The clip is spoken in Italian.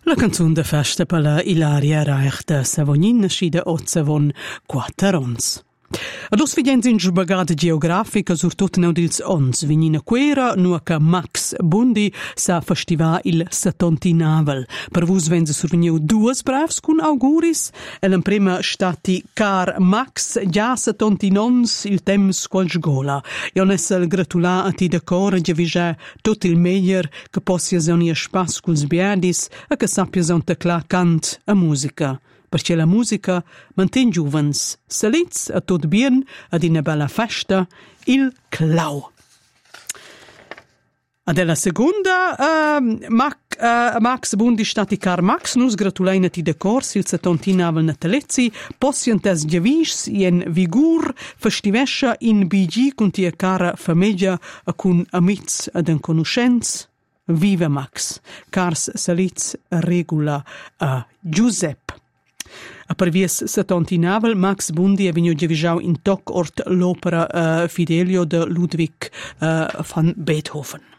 La canzun de festa per la Ilaria Reich de Savognin nascida o Savon 4 ons. Ad os vigens in sbagada geografica surtot naudils ons vinina quera nua ca Max Bundi sa festiva il 79. Per vus venze surveniu duas brevs cun auguris e l'emprema stati car Max già 79 il temps qual sgola. Io nessel gratula a ti decor e vige tot il meglier che possia zonia spas culs biadis e che sappia zon tecla cant a musica. Perché la musica mantén giuvens, salits a tot bien ad una bella festa, il clau. Ad la seconda, Max Bundi stati car Max, nus gratulaina ti decors il 79 natalezzi, possientes giavis in vigur, festivescia in bigi con tia cara famiglia e con amics ad en conoscenz. Viva Max, cars salits regula a Giuseppe. A per vies 79 Max Bundi è venuto giavisau in toc ort l'opera Fidelio de Ludwig van Beethoven.